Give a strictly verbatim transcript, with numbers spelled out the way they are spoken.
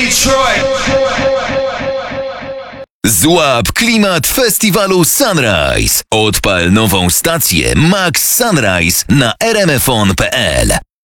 Detroit. Złap klimat festiwalu Sunrise. Odpal nową stację Max Sunrise na r m f on kropka p l.